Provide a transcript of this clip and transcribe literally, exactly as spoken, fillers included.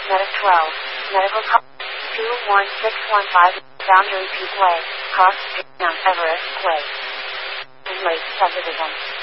Medic twelve, Medical Call two one six one five, Boundary Peak Way, Cross Street, Mount Everest Way. Lake Subdivision.